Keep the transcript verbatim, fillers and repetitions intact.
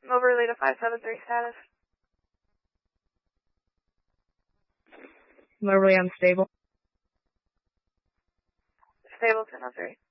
Overlay to five seven three status. Overly unstable. Stable ten oh three.